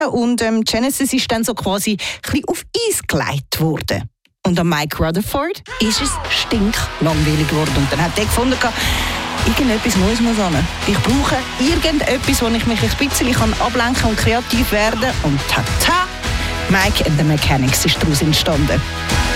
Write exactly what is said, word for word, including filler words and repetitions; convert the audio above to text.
und ähm, Genesis ist dann so quasi ein bisschen auf Eis gelegt worden. Und an Mike Rutherford ist es stinklangweilig geworden. Und dann hat er gefunden, irgendetwas muss man sagen. Ich brauche irgendetwas, wo ich mich ein bisschen ablenken und kreativ werden kann. Und tata, Mike and the Mechanics ist daraus entstanden.